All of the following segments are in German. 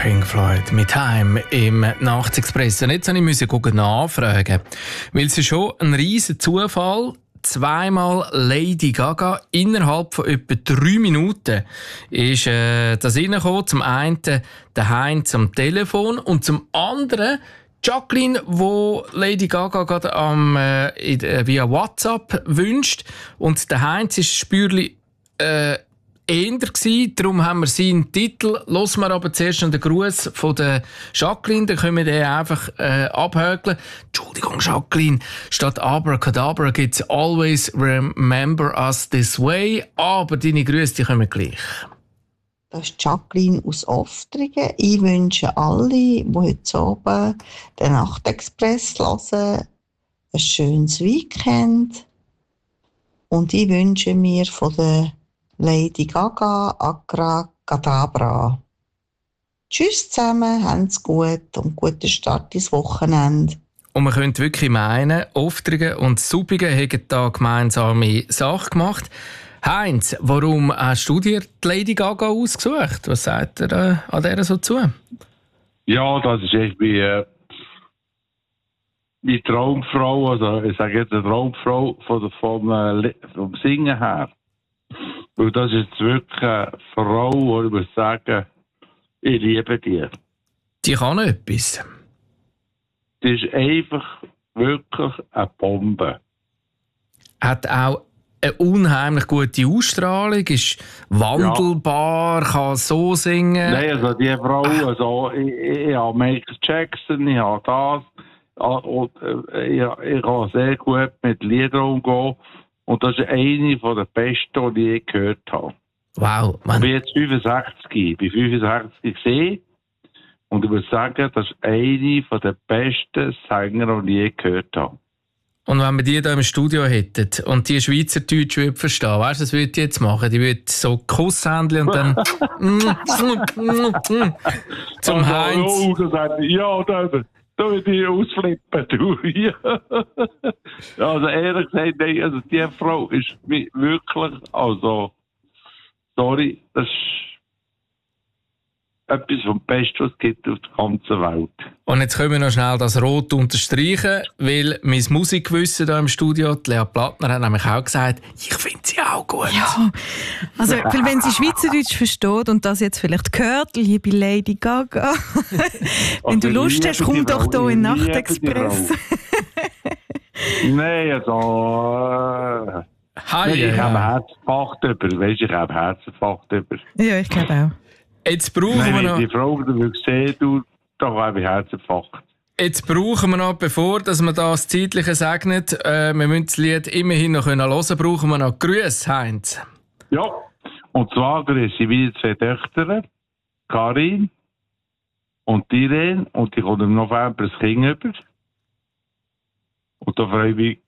Pink Floyd mit Time im Nachtexpress. Und jetzt musste ich nachfragen, weil es ist schon ein riesen Zufall. Zweimal Lady Gaga innerhalb von etwa 3 Minuten ist das reingekommen. Zum einen der Heinz am Telefon und zum anderen Jacqueline, wo Lady Gaga gerade via WhatsApp wünscht. Und der Heinz ist spürlich eher gewesen, darum haben wir seinen Titel. Hören wir aber zuerst noch den Gruß von der Jacqueline, dann können wir den einfach abhökeln. Entschuldigung, Jacqueline, statt Abracadabra gibt es Always Remember Us This Way, aber deine Grüße, die kommen gleich. Das ist Jacqueline aus Oftringen. Ich wünsche alle, die heute Abend den Nachtexpress hören, ein schönes Weekend. Und ich wünsche mir von der Lady Gaga Abracadabra. Tschüss zusammen, habt's gut und guten Start ins Wochenende. Und man könnte wirklich meinen, Oftringen und Suppigen hätten da gemeinsame Sache gemacht. Heinz, warum hast du dir die Lady Gaga ausgesucht? Was sagt er an der so zu? Ja, das ist echt meine Traumfrau, also ich sage jetzt eine Traumfrau vom Singen her. Weil das ist jetzt wirklich eine Frau, die ich muss sagen, ich liebe die. Die kann etwas. Die ist einfach wirklich eine Bombe. Hat auch eine unheimlich gute Ausstrahlung, ist wandelbar, kann so singen. Nein, also die Frau, also ich habe Michael Jackson, ich habe das, und ich kann sehr gut mit Liedern umgehen. Und das ist eine der besten, die ich je gehört habe. Wow, Mann. Ich bin jetzt 65, ich bin 65 gesehen. Und ich würde sagen, das ist eine der besten Sänger, die ich je gehört habe. Und wenn wir die hier im Studio hätten und die Schweizerdeutsch würde verstehen, weißt du, was würde die jetzt machen? Die würde so Kusshändchen und dann zum also, Heinz. Oh, das sagt ja, da würde ich ausflippen, du. Ja. Also ehrlich gesagt, nein, also die Frau ist wirklich, also, sorry, das ist etwas vom Besten, was es gibt auf der ganzen Welt. Und jetzt können wir noch schnell das Rot unterstreichen, weil mein Musikgewissen hier im Studio, Lea Plattner, hat nämlich auch gesagt, ich finde sie auch gut. Ja, also weil wenn sie Schweizerdeutsch versteht und das jetzt vielleicht hört, liebe Lady Gaga, wenn du Lust hast, komm doch hier in Nachtexpress. Nein, also... ich habe Herzinfarkt über. Weißt du, ich habe Herzinfarkt über. Ja, ich glaube auch. Jetzt brauchen wir noch... Die Frau, die du siehst, da habe ich Herzinfarkt. Jetzt brauchen wir noch, bevor dass wir das Zeitliche segnet, wir müssen das Lied immerhin noch hören können, brauchen wir noch Grüße, Heinz. Ja, und zwar grüße ich meine 2 Töchter, Karin und Irene, und die kommt im November das Kind über. Und da freue ich mich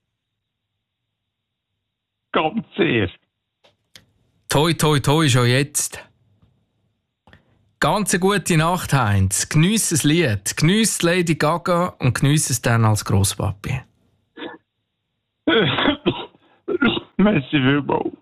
ganz sehr. Toi, toi, toi, schon jetzt. Ganz eine gute Nacht, Heinz. Geniess das Lied, geniess Lady Gaga und geniess es dann als Grosspapi. Merci vielmals.